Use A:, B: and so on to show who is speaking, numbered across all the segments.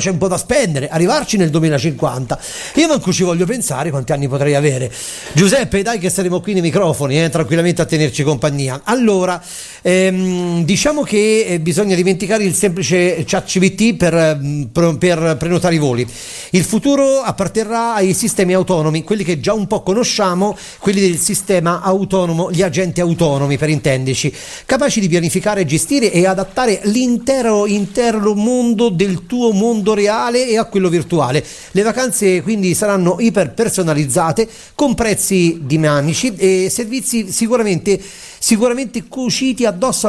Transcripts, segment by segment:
A: c'è un po' da spendere, arrivarci nel 2050. Io manco ci voglio pensare quanti anni potrei avere. Giuseppe, dai che saremo qui nei microfoni, tranquillamente a tenerci compagnia. Allora, diciamo che bisogna dimenticare il semplice ChatGPT per prenotare i voli. Il futuro apparterrà ai sistemi autonomi, quelli che già un po' conosciamo, quelli del sistema autonomo, gli agenti autonomi per intenderci, capaci di pianificare, gestire e adattare l'intero mondo del tuo mondo reale e a quello virtuale. Le vacanze quindi saranno iper personalizzate, con prezzi dinamici e servizi sicuramente cuciti addosso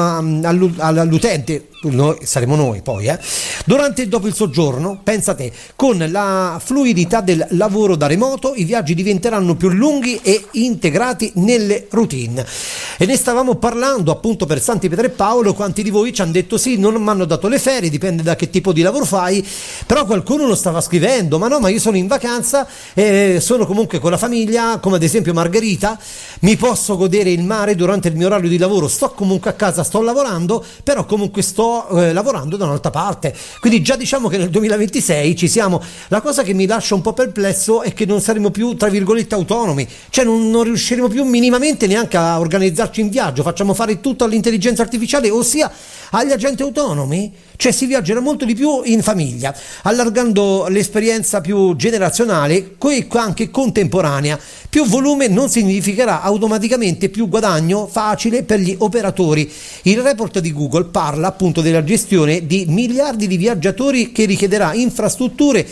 A: all'utente. Noi saremo noi poi durante e dopo il soggiorno. Pensa te, con la fluidità del lavoro da remoto i viaggi diventeranno più lunghi e integrati nelle routine. E ne stavamo parlando appunto per Santi Pietro e Paolo. Quanti di voi ci hanno detto sì, non mi hanno dato le ferie, dipende da che tipo di lavoro fai, però qualcuno lo stava scrivendo, ma io sono in vacanza, sono comunque con la famiglia, come ad esempio Margherita, mi posso godere il mare durante il mio orario di lavoro, sto comunque a casa, sto lavorando, però comunque sto lavorando da un'altra parte. Quindi già diciamo che nel 2026 ci siamo. La cosa che mi lascia un po' perplesso è che non saremo più tra virgolette autonomi, cioè non riusciremo più minimamente neanche a organizzarci in viaggio, facciamo fare tutto all'intelligenza artificiale, ossia agli agenti autonomi. Cioè si viaggerà molto di più in famiglia, allargando l'esperienza più generazionale, anche contemporanea. Più volume non significherà automaticamente più guadagno facile per gli operatori. Il report di Google parla appunto della gestione di miliardi di viaggiatori che richiederà infrastrutture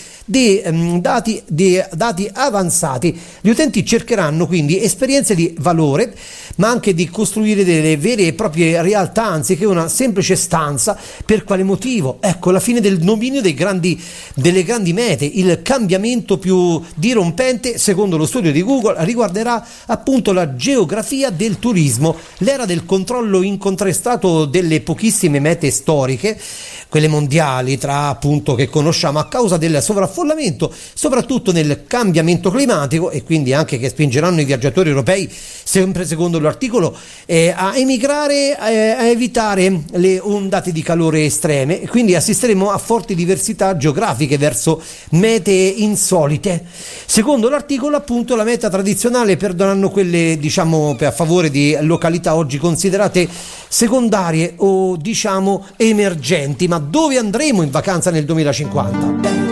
A: dati avanzati. Gli utenti cercheranno quindi esperienze di valore, ma anche di costruire delle vere e proprie realtà anziché una semplice stanza. Per quale motivo? Ecco, la fine del dominio delle grandi mete. Il cambiamento più dirompente, secondo lo studio di Google, riguarderà appunto la geografia del turismo, l'era del controllo incontrastato delle pochissime mete storiche, quelle mondiali tra appunto che conosciamo, a causa del sovraffollamento, soprattutto nel cambiamento climatico, e quindi anche che spingeranno i viaggiatori europei, sempre secondo l'articolo, a emigrare, a evitare le ondate di calore estreme, e quindi assisteremo a forti diversità geografiche verso mete insolite. Secondo l'articolo appunto la meta tradizionale perdoneranno quelle diciamo a favore di località oggi considerate secondarie o diciamo emergenti. Ma dove andremo in vacanza nel 2050?